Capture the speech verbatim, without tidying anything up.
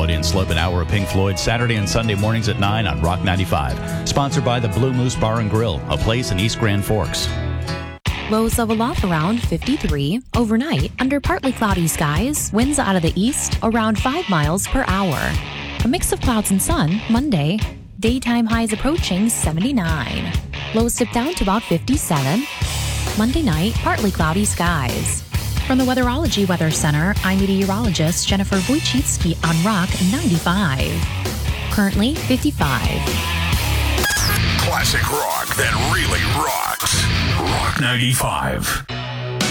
Freudian Slip, an hour of Pink Floyd, Saturday and Sunday mornings at nine on Rock ninety-five. Sponsored by the Blue Moose Bar and Grill, a place in East Grand Forks. Lows level off around fifty-three. Overnight, under partly cloudy skies, winds out of the east around five miles per hour. A mix of clouds and sun, Monday. Daytime highs approaching seventy-nine. Lows dip down to about fifty-seven. Monday night, partly cloudy skies. From the Weatherology Weather Center, I'm meteorologist Jennifer Wojcicki on Rock ninety-five. Currently fifty-five. Classic rock that really rocks. Rock ninety-five.